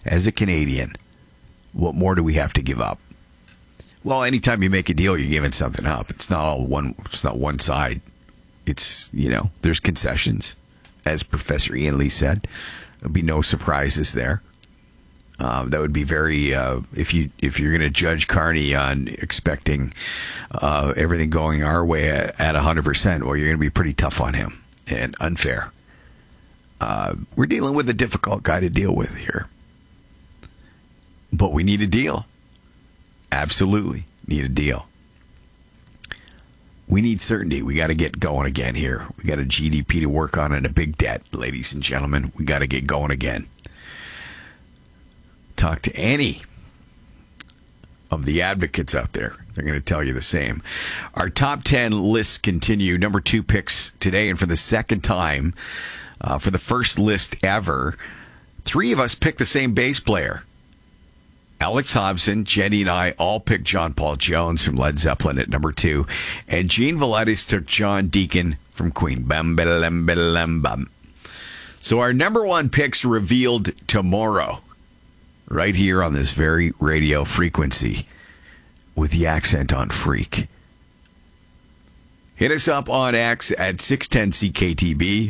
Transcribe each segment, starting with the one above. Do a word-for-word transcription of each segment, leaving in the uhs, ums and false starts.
as a Canadian, what more do we have to give up? Well, anytime you make a deal, you're giving something up. It's not all one. It's not one side. It's, you know, there's concessions, as Professor Ian Lee said. There'll be no surprises there. Uh, that would be very uh, if you if you're going to judge Carney on expecting uh, everything going our way at, at one hundred percent. Well, you're going to be pretty tough on him and unfair. Uh, we're dealing with a difficult guy to deal with here, but we need a deal. Absolutely need a deal. We need certainty. We got to get going again here. We got a G D P to work on and a big debt, ladies and gentlemen. We got to get going again. Talk to any of the advocates out there. They're going to tell you the same. Our top ten lists continue. Number two picks today, and for the second time, uh, for the first list ever, three of us picked the same bass player. Alex Hobson, Jenny, and I all picked John Paul Jones from Led Zeppelin at number two, and Gene Valdez took John Deacon from Queen. Bam, ba-da-lam, ba-da-lam, bam. So our number one picks revealed tomorrow, right here on this very radio frequency with the accent on freak. Hit us up on X at six ten C K T B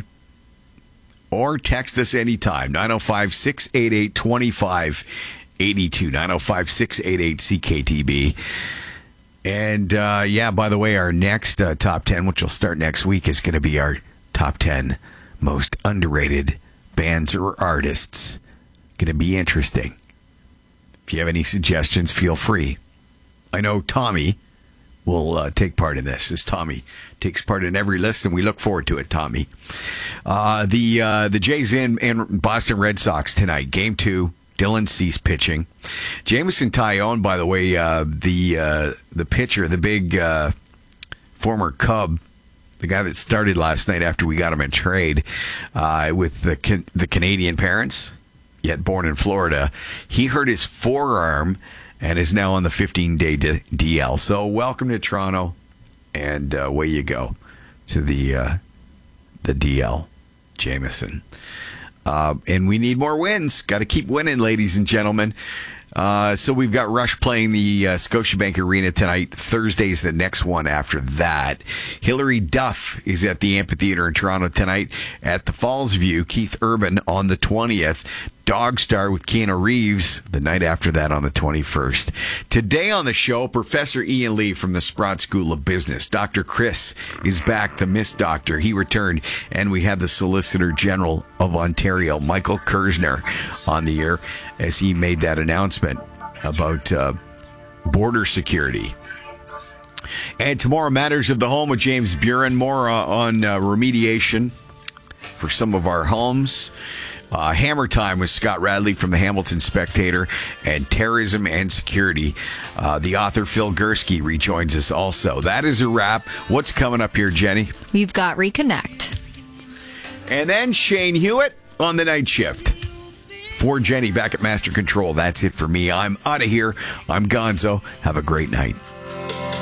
or text us anytime, nine oh five, six eight eight, two five eight two, nine oh five, six eight eight, C K T B. And, uh, yeah, by the way, our next uh, top ten, which will start next week, is going to be our top ten most underrated bands or artists. Going to be interesting. If you have any suggestions, feel free. I know Tommy will uh, take part in this, as Tommy takes part in every list, and we look forward to it, Tommy. Uh, the uh, the Jays in and Boston Red Sox tonight, game two. Dylan Cease pitching. Jameson Taillon, by the way, uh, the uh, the pitcher, the big uh, former Cub, the guy that started last night after we got him in trade uh, with the can- the Canadian parents, yet born in Florida. He hurt his forearm and is now on the fifteen-day D L. So welcome to Toronto, and uh, away you go to the uh, the D L, Jameson. Uh, and we need more wins. Got to keep winning, ladies and gentlemen. Uh, so we've got Rush playing the uh, Scotiabank Arena tonight. Thursday's the next one after that. Hilary Duff is at the Amphitheater in Toronto tonight. At the Falls View, Keith Urban on the twentieth. Dog Star with Keanu Reeves the night after that on the twenty-first. Today on the show, Professor Ian Lee from the Sprott School of Business. Doctor Chris is back, the Miss Doctor. He returned, and we had the Solicitor General of Ontario, Michael Kersner, on the air as he made that announcement about uh, border security. And tomorrow, Matters of the Home with James Buren. More uh, on uh, remediation for some of our homes. Uh, Hammer Time with Scott Radley from the Hamilton Spectator, and Terrorism and Security. Uh, the author Phil Gursky rejoins us also. That is a wrap. What's coming up here, Jenny? We've got Reconnect. And then Shane Hewitt on the night shift. For Jenny back at Master Control. That's it for me. I'm out of here. I'm Gonzo. Have a great night.